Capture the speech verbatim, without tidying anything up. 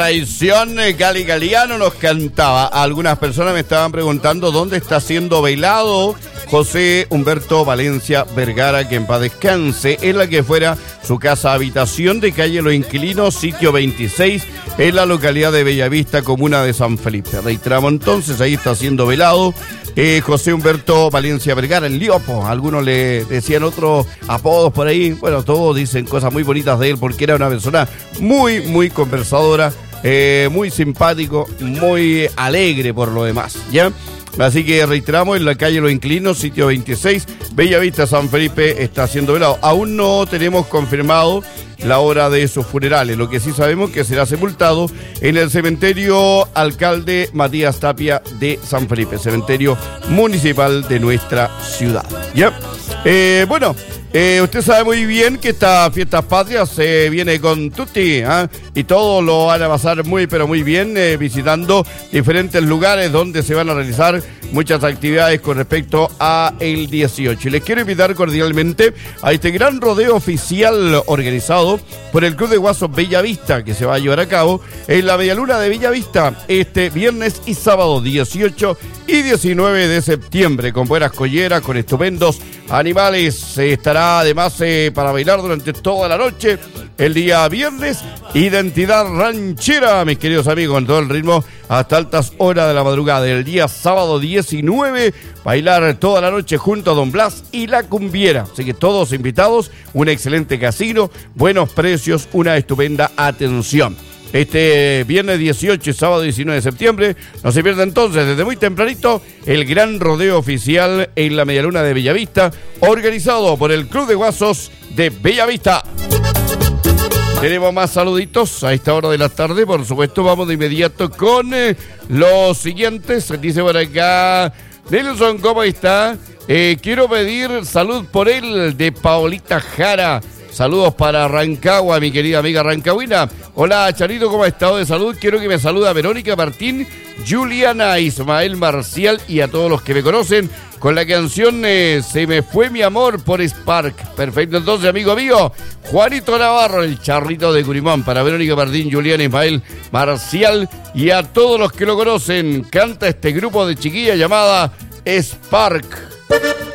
Traición, Gali Galiano nos cantaba. Algunas personas me estaban preguntando dónde está siendo velado José Humberto Valencia Vergara, que en paz descanse, en la que fuera su casa habitación de calle Los Inquilinos, sitio veintiséis, en la localidad de Bellavista, comuna de San Felipe. Reiteramos entonces, ahí está siendo velado eh, José Humberto Valencia Vergara, el Liopo. Algunos le decían otros apodos por ahí. Bueno, todos dicen cosas muy bonitas de él porque era una persona muy, muy conversadora. Eh, muy simpático, muy alegre por lo demás, ¿ya? Así que reiteramos, en la calle Los Inquilinos, sitio veintiséis, Bellavista, San Felipe, está siendo velado. Aún no tenemos confirmado la hora de sus funerales. Lo que sí sabemos que será sepultado en el cementerio Alcalde Matías Tapia de San Felipe, cementerio municipal de nuestra ciudad, ¿ya? Eh, bueno... Eh, usted sabe muy bien que esta fiestas patrias se eh, viene con tutti, ¿eh? Y todos lo van a pasar muy pero muy bien eh, visitando diferentes lugares donde se van a realizar muchas actividades con respecto a el dieciocho. Y les quiero invitar cordialmente a este gran rodeo oficial organizado por el Club de Guasos Bellavista, que se va a llevar a cabo en la Medialuna de Bellavista este viernes y sábado dieciocho y diecinueve de septiembre, con buenas colleras, con estupendos animales. Eh, estará además eh, para bailar durante toda la noche el día viernes, identidad ranchera, mis queridos amigos, con todo el ritmo hasta altas horas de la madrugada. El día sábado diecinueve, bailar toda la noche junto a Don Blas y La Cumbiera. Así que todos invitados, un excelente casino, buenos precios, una estupenda atención. Este viernes dieciocho y sábado diecinueve de septiembre, no se pierda entonces desde muy tempranito el gran rodeo oficial en la Medialuna de Bellavista, organizado por el Club de Guasos de Bellavista. Tenemos más saluditos a esta hora de la tarde, por supuesto. Vamos de inmediato con eh, los siguientes. Dice por acá, Nelson, ¿cómo está? Eh, quiero pedir salud por él de Paolita Jara. Saludos para Rancagua, mi querida amiga rancagüina. Hola, Charito, ¿cómo ha estado de salud? Quiero que me saluda Verónica Martín, Juliana, Ismael Marcial y a todos los que me conocen con la canción eh, Se me fue mi amor por Spark. Perfecto, entonces, amigo mío, Juanito Navarro, el charrito de Curimán, para Verónica Martín, Juliana, Ismael Marcial y a todos los que lo conocen. Canta este grupo de chiquillas llamada Spark.